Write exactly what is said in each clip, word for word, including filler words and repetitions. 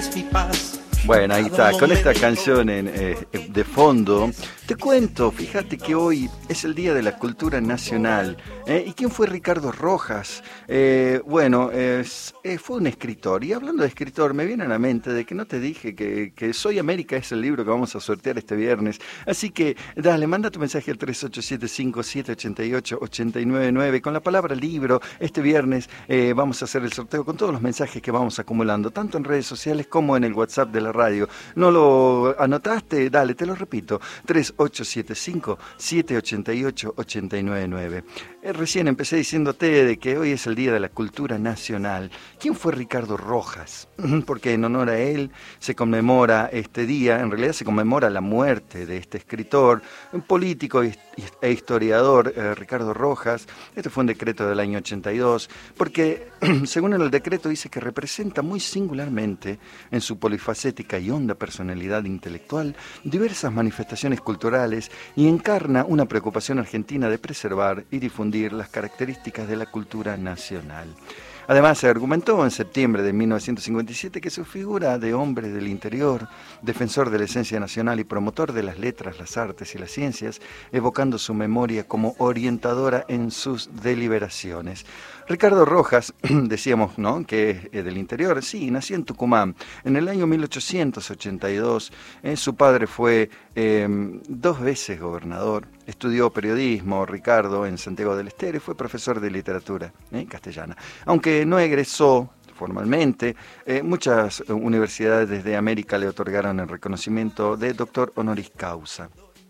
es mi paz. Bueno, ahí está, con esta canción en, eh, de fondo, te cuento, fíjate que hoy es el Día de la Cultura Nacional. ¿eh? ¿Y quién fue Ricardo Rojas? Eh, bueno, es, eh, fue un escritor, y hablando de escritor, me viene a la mente de que no te dije que, que Soy América es el libro que vamos a sortear este viernes. Así que, dale, manda tu mensaje al tres ocho siete cinco siete ocho ocho ocho nueve nueve con la palabra libro. Este viernes eh, vamos a hacer el sorteo con todos los mensajes que vamos acumulando, tanto en redes sociales como en el WhatsApp de la radio. ¿No lo anotaste? Dale, te lo repito, tres ocho siete cinco siete ocho ocho ocho nueve nueve. Eh, recién empecé diciéndote de que hoy es el Día de la Cultura Nacional. ¿Quién fue Ricardo Rojas? Porque en honor a él se conmemora este día, en realidad se conmemora la muerte de este escritor, un político e historiador, eh, Ricardo Rojas. Este fue un decreto del año ochenta y dos, porque según el decreto dice que representa muy singularmente en su polifacética y honda personalidad intelectual diversas manifestaciones culturales y encarna una preocupación argentina de preservar y difundir las características de la cultura nacional. Además, se argumentó en septiembre de mil novecientos cincuenta y siete que su figura de hombre del interior, defensor de la esencia nacional y promotor de las letras, las artes y las ciencias, evocando su memoria como orientadora en sus deliberaciones. Ricardo Rojas, decíamos, ¿no?, que es del interior. Sí, nació en Tucumán en el año mil ochocientos ochenta y dos. Eh, su padre fue eh, dos veces gobernador. Estudió periodismo, Ricardo, en Santiago del Estero, y fue profesor de literatura eh, castellana. Aunque no egresó formalmente, eh, muchas universidades de América le otorgaron el reconocimiento de doctor honoris causa.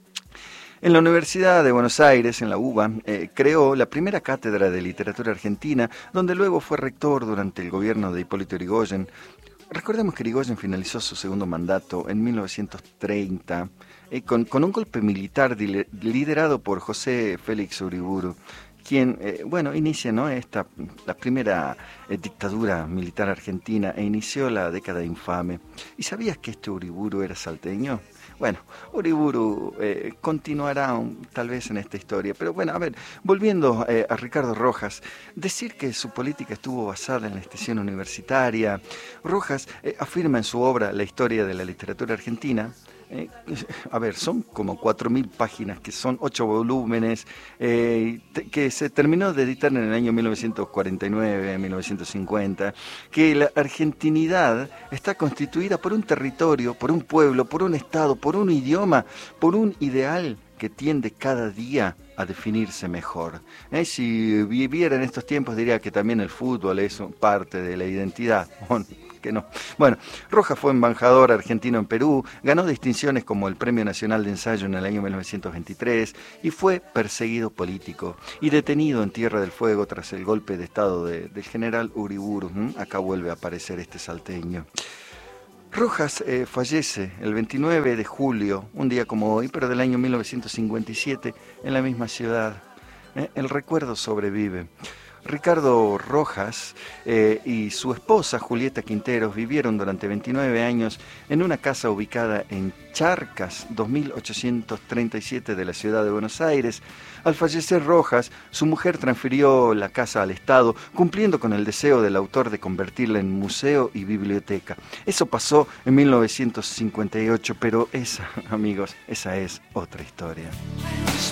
En la Universidad de Buenos Aires, en la UBA, eh, creó la primera cátedra de literatura argentina, donde luego fue rector durante el gobierno de Hipólito Yrigoyen. Recordemos que Yrigoyen finalizó su segundo mandato en mil novecientos treinta, eh, con, con un golpe militar dile, liderado por José Félix Uriburu, quien, eh, bueno, inicia, ¿no?, esta, la primera eh, dictadura militar argentina e inició la década infame. ¿Y sabías que este Uriburu era salteño? Bueno, Uriburu eh, continuará un, tal vez en esta historia, pero bueno, a ver, volviendo eh, a Ricardo Rojas, decir que su política estuvo basada en la extensión universitaria. Rojas eh, afirma en su obra La historia de la literatura argentina. Eh, a ver, son como cuatro mil páginas, que son ocho volúmenes, eh, te, que se terminó de editar en el año mil novecientos cuarenta y nueve, mil novecientos cincuenta, que la argentinidad está constituida por un territorio, por un pueblo, por un estado, por un idioma, por un ideal que tiende cada día a definirse mejor. ¿Eh? Si viviera en estos tiempos diría que también el fútbol es parte de la identidad. Que no. Bueno, Rojas fue embajador argentino en Perú, ganó distinciones como el Premio Nacional de Ensayo en el año mil novecientos veintitrés y fue perseguido político y detenido en Tierra del Fuego tras el golpe de estado de, del general Uriburu. ¿Mm? Acá vuelve a aparecer este salteño. Rojas eh, fallece el veintinueve de julio, un día como hoy, pero del año mil novecientos cincuenta y siete, en la misma ciudad. Eh, el recuerdo sobrevive. Ricardo Rojas eh, y su esposa Julieta Quinteros vivieron durante veintinueve años en una casa ubicada en Charcas, dos mil ochocientos treinta y siete de la ciudad de Buenos Aires. Al fallecer Rojas, su mujer transfirió la casa al Estado, cumpliendo con el deseo del autor de convertirla en museo y biblioteca. Eso pasó en mil novecientos cincuenta y ocho, pero esa, amigos, esa es otra historia. Mis